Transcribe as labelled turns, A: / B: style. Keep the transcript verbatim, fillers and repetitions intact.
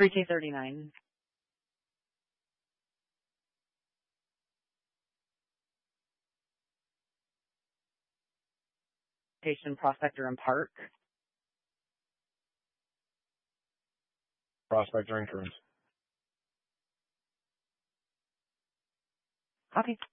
A: three K thirty-nine. Patient, Prospector, and Park.
B: Prospector and Kearns.
A: Copy.